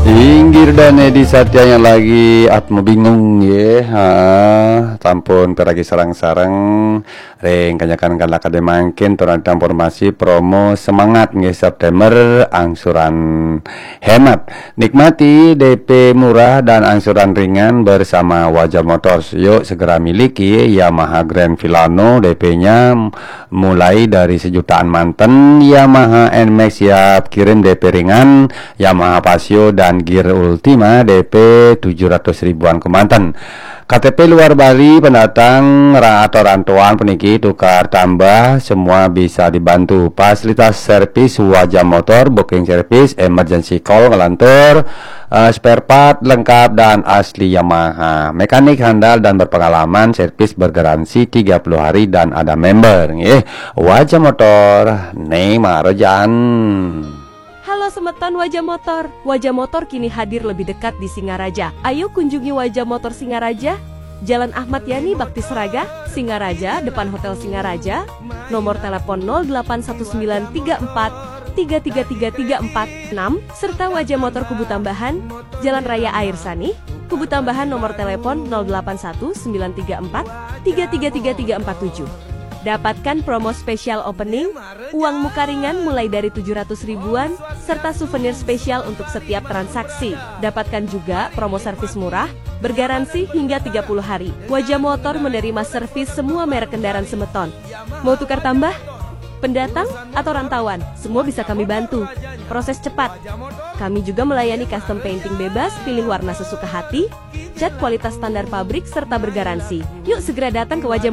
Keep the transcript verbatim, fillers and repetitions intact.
Inggir dan Edi Satya yang lagi atmo bingung ya, ha, tampun peragi sarang-sarang reng kanyakan kan laka demangkin turun informasi promo semangat nge September angsuran hemat, nikmati D P murah dan angsuran ringan bersama Wajah Motors. Yuk segera miliki Yamaha Grand Filano, D P-nya mulai dari sejutaan manten. Yamaha N-Max siap kirim D P ringan, Yamaha Pasio dan Gear Ultima D P tujuh ratus ribuan kemanten. K T P luar Bali, pendatang atau rantauan peniki tukar tambah semua bisa dibantu. Fasilitas servis Wajah Motor, booking service, emergency call ngelantur, uh, spare part lengkap dan asli Yamaha. Mekanik handal dan berpengalaman, servis bergaransi tiga puluh hari dan ada member. Eh, Wajah Motor, Neymar Rojan. Halo Semeton Wajah Motor. Wajah Motor kini hadir lebih dekat di Singaraja. Ayo kunjungi Wajah Motor Singaraja, Jalan Ahmad Yani Bakti Seraga, Singaraja, depan Hotel Singaraja. Nomor telepon nol delapan satu sembilan tiga empat tiga tiga tiga tiga empat enam serta Wajah Motor Kubu Tambahan, Jalan Raya Air Sani, Kubu Tambahan nomor telepon nol delapan satu sembilan tiga empat tiga tiga tiga tiga empat tujuh. Dapatkan promo spesial opening, uang muka ringan mulai dari tujuh ratus ribuan, serta souvenir spesial untuk setiap transaksi. Dapatkan juga promo servis murah, bergaransi hingga tiga puluh hari. Wajah Motor menerima servis semua merek kendaraan Semeton. Mau tukar tambah? Pendatang atau rantauan, semua bisa kami bantu. Proses cepat. Kami juga melayani custom painting bebas, pilih warna sesuka hati, cat kualitas standar pabrik, serta bergaransi. Yuk segera datang ke Wajah